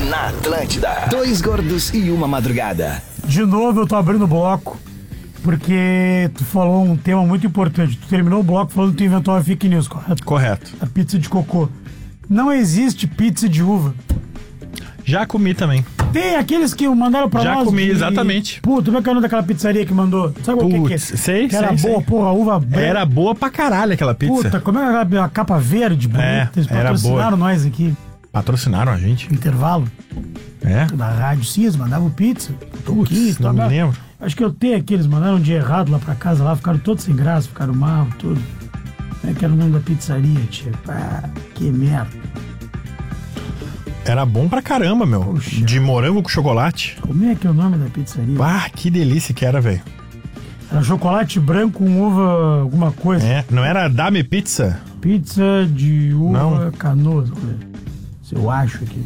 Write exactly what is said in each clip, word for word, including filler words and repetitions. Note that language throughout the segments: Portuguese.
Na Atlântida. Dois gordos e uma madrugada. De novo eu tô abrindo o bloco, porque tu falou um tema muito importante. Tu terminou o bloco falando que tu inventou uma fake news, correto? Correto. A pizza de cocô. Não existe pizza de uva. Já comi também. Tem aqueles que mandaram pra Já nós. Já comi, de... exatamente. Puta, como é que é o nome daquela pizzaria que mandou? Sabe o que, que é? Sei, que era sei, boa, sei. porra, uva branca. Era boa pra caralho aquela pizza. Puta, como é que é a capa verde, bonita? É, Eles era patrocinaram boa. nós aqui. Patrocinaram a gente. Intervalo. É? Da rádio, sim, eles mandavam pizza. Putz, não me lembro. Acho que eu tenho aqui, eles mandaram um dia errado lá pra casa, lá, ficaram todos sem graça, ficaram mal, tudo. Como é que era o nome da pizzaria, tia? Ah, que merda. Era bom pra caramba, meu. Puxa. De morango com chocolate. Como é que é o nome da pizzaria? Ah, que delícia que era, velho. Era chocolate branco com uva, alguma coisa. É, não era Dame Pizza? Pizza de uva Não. Canoas. Vamos ver se eu acho aqui.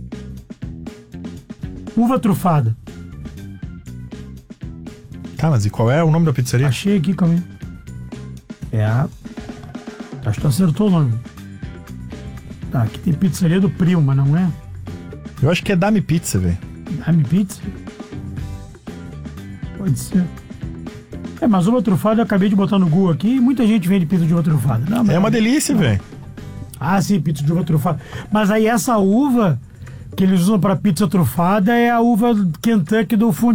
Uva trufada. Tá, mas e qual é o nome da pizzaria? Achei aqui comigo. É a... Acho que tu acertou o nome. Tá, aqui tem pizzaria do Primo, mas não é? Eu acho que é Dame Pizza, velho. Dame Pizza? Pode ser. É, mas uva trufada eu acabei de botar no Google aqui e muita gente vende pizza de uva trufada. Não, mas... É uma delícia, velho. Ah, sim, pizza de uva trufada. Mas aí essa uva que eles usam pra pizza trufada é a uva Kentucky do fundo.